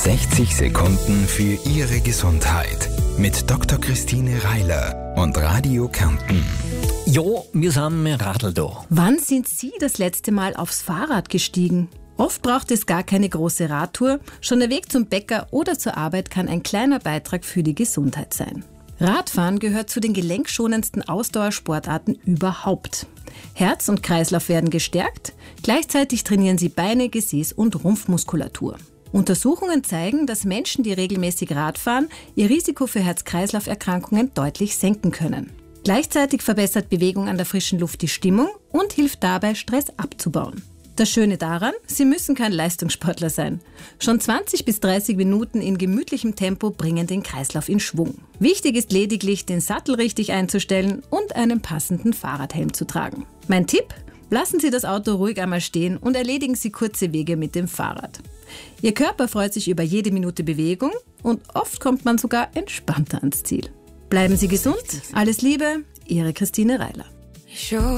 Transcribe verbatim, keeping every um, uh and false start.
sechzig Sekunden für Ihre Gesundheit mit Doktor Christine Reiler und Radio Kärnten. Jo, wir sind mit dem Radl da. Wann sind Sie das letzte Mal aufs Fahrrad gestiegen? Oft braucht es gar keine große Radtour. Schon der Weg zum Bäcker oder zur Arbeit kann ein kleiner Beitrag für die Gesundheit sein. Radfahren gehört zu den gelenkschonendsten Ausdauersportarten überhaupt. Herz und Kreislauf werden gestärkt, gleichzeitig trainieren Sie Beine, Gesäß und Rumpfmuskulatur. Untersuchungen zeigen, dass Menschen, die regelmäßig Rad fahren, ihr Risiko für Herz-Kreislauf-Erkrankungen deutlich senken können. Gleichzeitig verbessert Bewegung an der frischen Luft die Stimmung und hilft dabei, Stress abzubauen. Das Schöne daran, Sie müssen kein Leistungssportler sein. Schon zwanzig bis dreißig Minuten in gemütlichem Tempo bringen den Kreislauf in Schwung. Wichtig ist lediglich, den Sattel richtig einzustellen und einen passenden Fahrradhelm zu tragen. Mein Tipp? Lassen Sie das Auto ruhig einmal stehen und erledigen Sie kurze Wege mit dem Fahrrad. Ihr Körper freut sich über jede Minute Bewegung und oft kommt man sogar entspannter ans Ziel. Bleiben Sie gesund, alles Liebe, Ihre Christine Reiler.